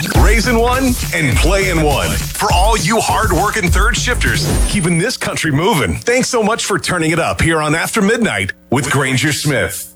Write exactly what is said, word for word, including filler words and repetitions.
Raising one and playing one. For all you hard-working third shifters, keeping this country moving. Thanks so much for turning it up here on After Midnight with Granger Smith.